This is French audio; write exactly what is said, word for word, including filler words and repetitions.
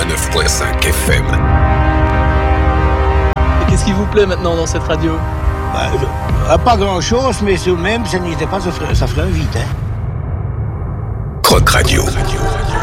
quatre-vingt-neuf virgule cinq F M. Et qu'est-ce qui vous plaît maintenant dans cette radio? Bah, euh, pas grand-chose, mais tout de même, ça n'était pas, ça ferait, ça ferait un vide, hein. Croc Radio. Radio.